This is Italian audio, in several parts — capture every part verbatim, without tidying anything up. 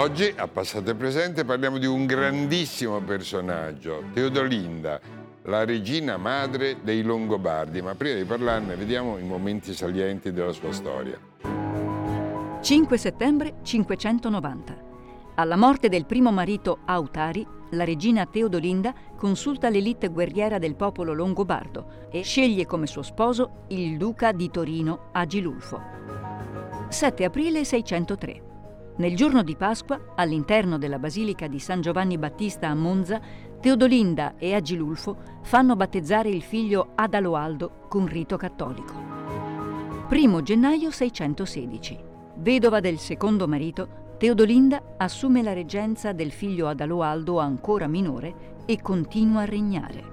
Oggi, a Passato e Presente, parliamo di un grandissimo personaggio, Teodolinda, la regina madre dei Longobardi. Ma prima di parlarne, vediamo i momenti salienti della sua storia. cinque settembre cinquecentonovanta. Alla morte del primo marito Autari, la regina Teodolinda consulta l'élite guerriera del popolo longobardo e sceglie come suo sposo il duca di Torino Agilulfo. sette aprile seicentotre. Nel giorno di Pasqua, all'interno della Basilica di San Giovanni Battista a Monza, Teodolinda e Agilulfo fanno battezzare il figlio Adaloaldo con rito cattolico. primo gennaio seicentosedici. Vedova del secondo marito, Teodolinda assume la reggenza del figlio Adaloaldo ancora minore e continua a regnare.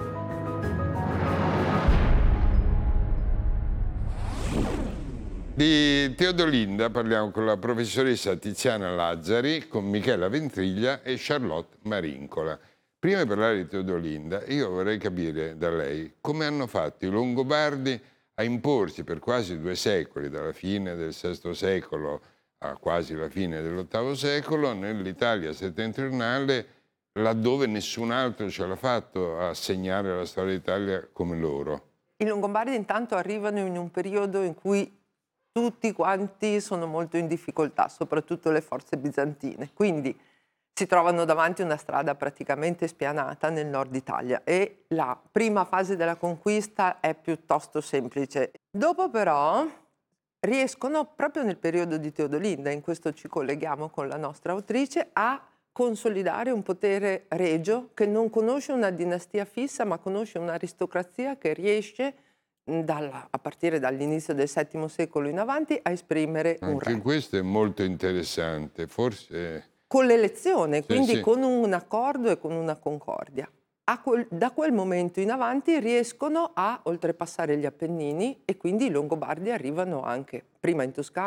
Di Teodolinda parliamo con la professoressa Tiziana Lazzari, con Michela Ventriglia e Charlotte Marincola. Prima di parlare di Teodolinda, io vorrei capire da lei come hanno fatto i Longobardi a imporsi per quasi due secoli, dalla fine del sesto secolo a quasi la fine dell'ottavo secolo, nell'Italia settentrionale, laddove nessun altro ce l'ha fatto a segnare la storia d'Italia come loro. I Longobardi intanto arrivano in un periodo in cui tutti quanti sono molto in difficoltà, soprattutto le forze bizantine, quindi si trovano davanti a una strada praticamente spianata nel nord Italia e la prima fase della conquista è piuttosto semplice. Dopo però riescono, proprio nel periodo di Teodolinda, in questo ci colleghiamo con la nostra autrice, a consolidare un potere regio che non conosce una dinastia fissa, ma conosce un'aristocrazia che riesce, dalla, a partire dall'inizio del settimo secolo in avanti, a esprimere un re. Anche questo è molto interessante, forse... Con l'elezione, Sì, quindi sì. con un accordo e con una concordia. A quel, da quel momento in avanti riescono a oltrepassare gli Appennini e quindi i Longobardi arrivano anche prima in Toscana,